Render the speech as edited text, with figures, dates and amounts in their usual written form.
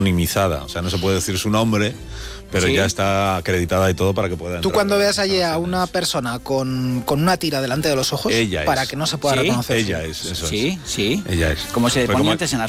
anonimizada, o sea, no se puede decir su nombre, pero ya está acreditada y todo para que pueda entrar. Tú cuando veas allí a una persona con una tira delante de los ojos, ella para es. que no se pueda reconocer. Ella es, eso Sí, es. sí. Ella es. Como se Pero ponía como- antes en las